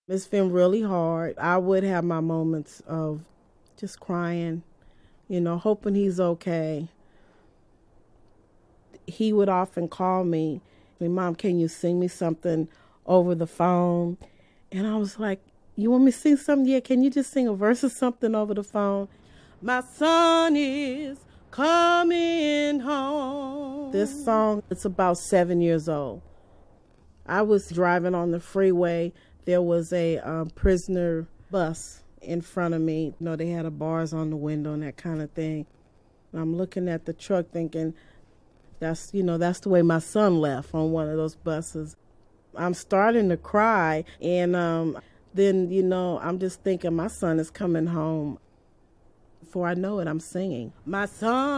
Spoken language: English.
It's been really hard. I would have my moments of just crying, hoping he's okay. He would often call me, Mom, can you sing me something over the phone? And I was like, you want me to sing something? Yeah, can you just sing a verse or something over the phone? My son is coming home. This song, it's about 7 years old. I was driving on the freeway. There was a prisoner bus in front of me. They had bars on the window and that kind of thing. And I'm looking at the truck thinking, that's the way my son left on one of those buses. I'm starting to cry, and then, I'm just thinking my son is coming home. Before I know it, I'm singing. My son